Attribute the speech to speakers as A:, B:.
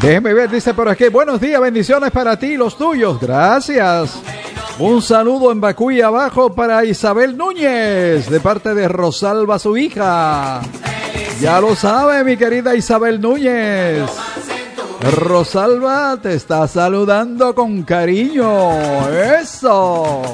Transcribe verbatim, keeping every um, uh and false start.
A: Déjeme ver, dice por aquí, buenos días, bendiciones para ti y los tuyos, gracias. Un saludo en Bacuy abajo para Isabel Núñez, de parte de Rosalba, su hija. Ya lo sabe, mi querida Isabel Núñez. Rosalba te está saludando con cariño. ¡Eso!